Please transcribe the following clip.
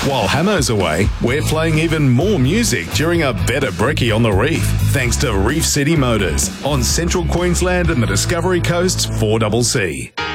While Hamo's away, we're playing even more music during a better brekkie on the reef, thanks to Reef City Motors on Central Queensland and the Discovery Coast's 4CC.